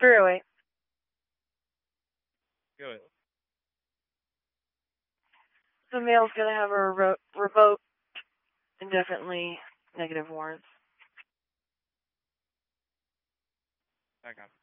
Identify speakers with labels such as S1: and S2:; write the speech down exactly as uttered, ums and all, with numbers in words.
S1: three oh eight.
S2: Go ahead.
S1: The mail's going to have a revo- revoked indefinitely negative warrants.
S2: Back on.